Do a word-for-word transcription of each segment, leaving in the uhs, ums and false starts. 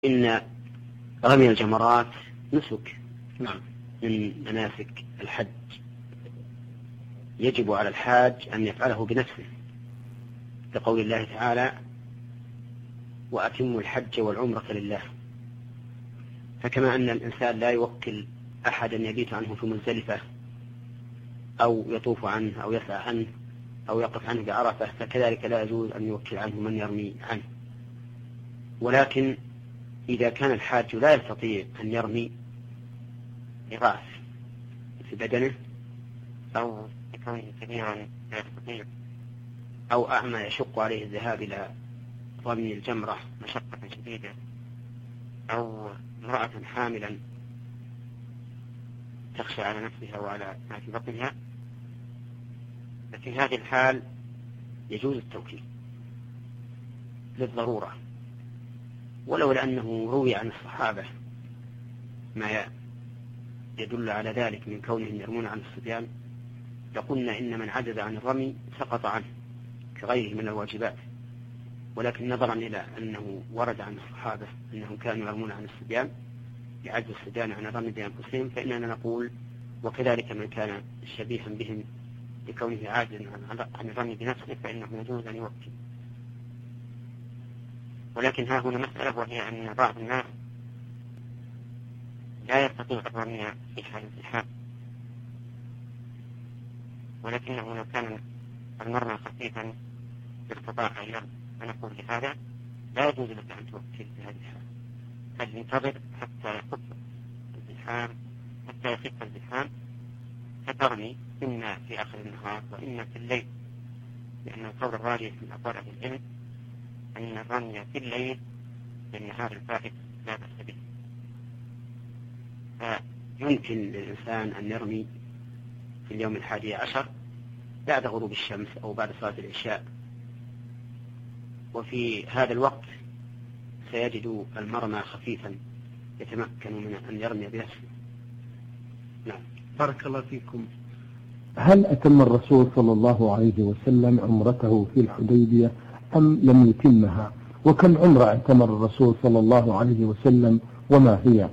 إن رمي الجمرات نسك نعم. من مناسك الحج، يجب على الحاج أن يفعله بنفسه لقول الله تعالى: وأتموا الحج والعمرة لله. فكما أن الإنسان لا يوكل أحدا يبيت عنه في مزدلفة أو يطوف عنه أو يسعى عنه أو يقف عنه بعرفة، فكذلك لا يجوز أن يوكل عنه من يرمي عنه. ولكن إذا كان الحاج لا يستطيع أن يرمي لضعف في بدنه أو كونه كبيرا لا يستطيع أو أعمى يشق عليه الذهاب إلى رمي الجمرة مشقة شديدة، أو امرأة حاملا تخشى على نفسها وعلى ما في بطنها، ففي هذه الحال يجوز التوكيل للضرورة. ولو لأنه روي عن الصحابة ما يدل على ذلك من كونهم يرمون عن الصبيان لقلنا إن من عجز عن الرمي سقط عنه كغيره من الواجبات. ولكن نظرا إلى أنه ورد عن الصحابة أنهم كانوا يرمون عن الصبيان لعجز الصبيان عن الرمي بأنفسهم، فإننا نقول وكذلك من كان شبيها بهم لكونه عاجزا عن الرمي بنفسه فإنه يجوز أن يوكل. ولكن ها هنا مسألة، وهي أن بعض الناس لا يستطيع الرمي في حال الزحام، ولكنه لو كان المرمى خفيفا استطاع أن يرمي، فنقول لهذا لا يجوز لك أن توكل في هذه الحال، بل ينتظر حتى يخف الزحام حتى يخف الزحام فترمي إما في آخر النهار وإما في الليل، لأن القول الراجح من أقوال أهل العلم أن الرمي في الليل بالنهار الفائت لا بأس به. فيمكن للإنسان أن يرمي في اليوم الحادي عشر بعد غروب الشمس أو بعد صلاة العشاء، وفي هذا الوقت سيجد المرمى خفيفا يتمكن من أن يرمي بنفسه. نعم. بارك الله فيكم. هل أتم الرسول صلى الله عليه وسلم عمرته في الحديبية أم لم يتمها؟ وكم عمرة اعتمر الرسول صلى الله عليه وسلم وما هي؟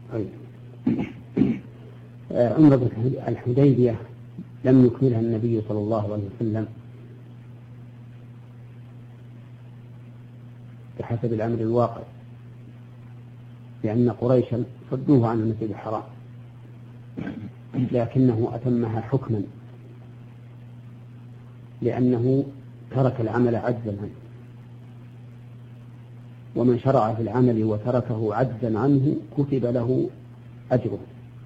عمرة الحديبية لم يكملها النبي صلى الله عليه وسلم بحسب الأمر الواقع، لأن قريشا صدوه عن المسجد الحرام، لكنه أتمها حكما لأنه ترك العمل عجزا عنه، ومن شرع في العمل وتركه عجزا عنه كتب له أجره.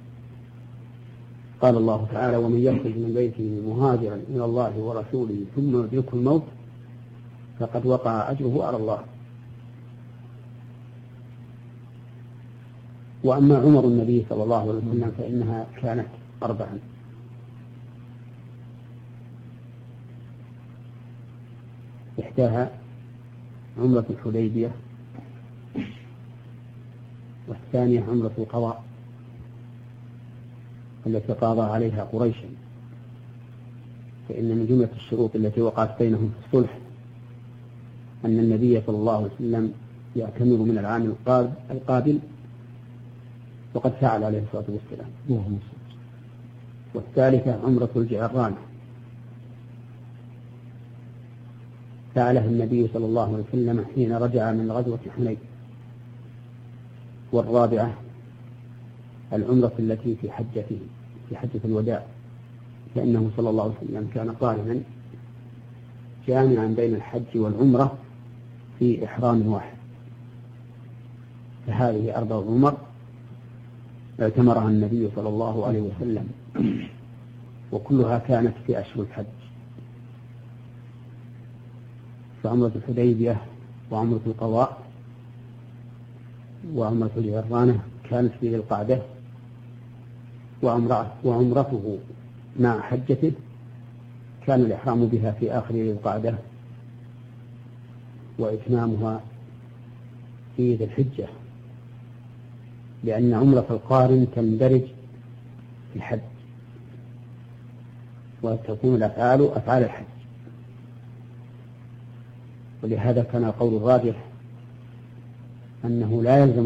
قال الله تعالى: ومن يخرج من بيته مهاجرا إلى الله ورسوله ثم يدركه الموت فقد وقع أجره على الله. وأما عمر النبي صلى الله عليه وسلم فإنها كانت أربعا: إحداها عمرة الحديبية، والثانية عمرة القضاء التي قاضى عليها قريشا، فإن من جملة الشروط التي وقعت بينهم في الصلح أن النبي صلى الله عليه وسلم يعتمر من العام القابل، وقد فعل عليه الصلاة والسلام. والثالثة عمرة الجعرانة فعلها النبي صلى الله عليه وسلم حين رجع من غزوة حنين. والرابعة العمرة التي في حجته في حجة الوداع، فإنه صلى الله عليه وسلم كان قائما جامعا بين الحج والعمرة في إحرام واحد. فهذه أربع عمر اعتمرها النبي صلى الله عليه وسلم، وكلها كانت في أشهر الحج. فعمرة الحديبية وعمرة القضاء وعمرة الجعرانة كانت في ذي القعدة، وعمرته مع حجته كان الإحرام بها في آخر ذي القعدة، وإتمامها في ذي الحجة، لأن عمرة القارن تندرج في الحج وتكون الأفعال أفعال الحج. ولهذا كان القول الراجح أنه لا يلزم